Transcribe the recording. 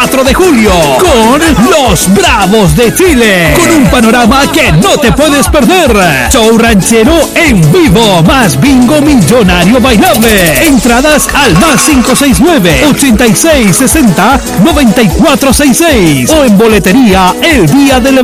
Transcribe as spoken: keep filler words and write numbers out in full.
cuatro de julio con los Bravos de Chile, con un panorama que no te puedes perder. Show ranchero en vivo, más bingo millonario bailable. Entradas al más cinco seis nueve, ochenta y seis sesenta, noventa y cuatro sesenta y seis o en boletería el día del evento.